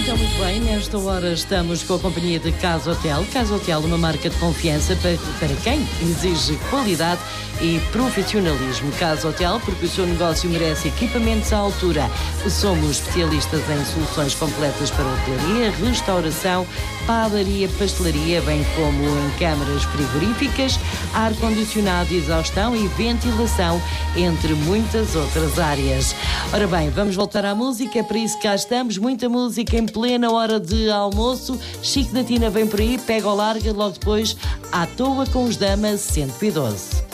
Então, muito bem, nesta hora estamos com a companhia de Casa Hotel. Casa Hotel, uma marca de confiança para quem exige qualidade e profissionalismo. Casa Hotel, porque o seu negócio merece equipamentos à altura. Somos especialistas em soluções completas para hotelaria, restauração, padaria, pastelaria, bem como em câmaras frigoríficas, ar-condicionado, exaustão e ventilação, entre muitas outras áreas. Ora bem, vamos voltar à música, é para isso que cá estamos, muita música em plena hora de almoço. Chico da Tina vem por aí, pega ou larga, logo depois, À Toa com os Damas 112.